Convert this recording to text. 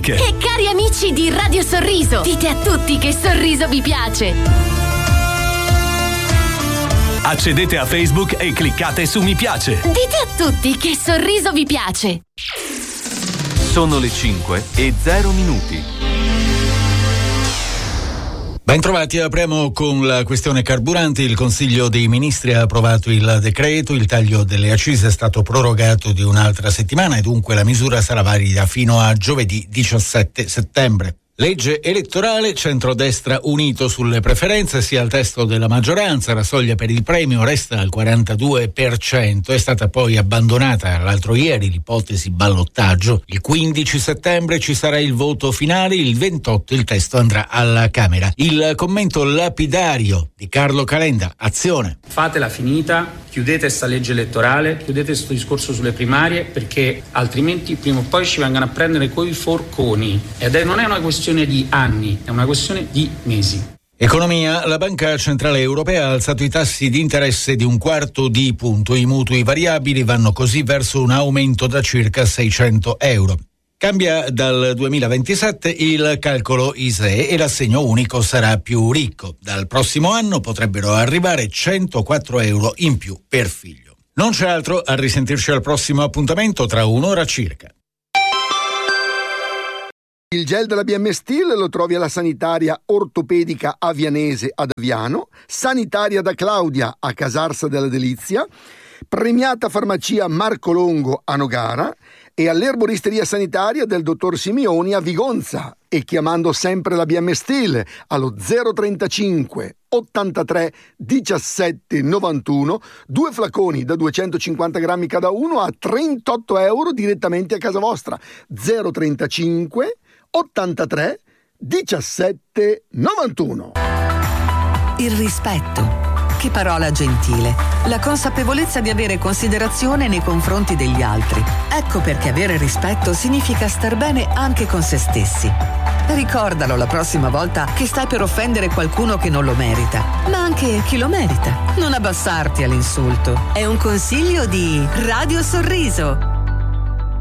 Facebook. E cari amici di Radio Sorriso, dite a tutti che Sorriso vi piace. Accedete a Facebook e cliccate su mi piace. Dite a tutti che Sorriso vi piace. Sono le 5:00. Bentrovati, apriamo con la questione carburanti. Il Consiglio dei Ministri ha approvato il decreto, il taglio delle accise è stato prorogato di un'altra settimana e dunque la misura sarà valida fino a giovedì 17 settembre. Legge elettorale, centrodestra unito sulle preferenze, sia il testo della maggioranza, la soglia per il premio resta al 42%, è stata poi abbandonata l'altro ieri l'ipotesi ballottaggio, il 15 settembre ci sarà il voto finale, il 28 il testo andrà alla Camera. Il commento lapidario di Carlo Calenda, Azione. Fatela finita, chiudete sta legge elettorale, chiudete questo discorso sulle primarie, perché altrimenti prima o poi ci vengono a prendere coi forconi ed non è una questione di anni, è una questione di mesi. Economia, la Banca Centrale Europea ha alzato i tassi di interesse di 1/4 punto. I mutui variabili vanno così verso un aumento da circa 600 euro. Cambia dal 2027 il calcolo ISEE e l'assegno unico sarà più ricco. Dal prossimo anno potrebbero arrivare 104 euro in più per figlio. Non c'è altro, a risentirci al prossimo appuntamento tra un'ora circa. Il gel della BM Steel lo trovi alla Sanitaria Ortopedica Avianese ad Aviano, Sanitaria da Claudia a Casarsa della Delizia, Premiata Farmacia Marco Longo a Nogara e all'erboristeria sanitaria del dottor Simioni a Vigonza, e chiamando sempre la BM Steel allo 035 83 17 91 2 flaconi da 250 grammi cada uno a 38 euro direttamente a casa vostra. 035 83 17 91. Il rispetto. Che parola gentile. La consapevolezza di avere considerazione nei confronti degli altri. Ecco perché avere rispetto significa star bene anche con se stessi. Ricordalo la prossima volta che stai per offendere qualcuno che non lo merita, ma anche chi lo merita. Non abbassarti all'insulto. È un consiglio di Radio Sorriso.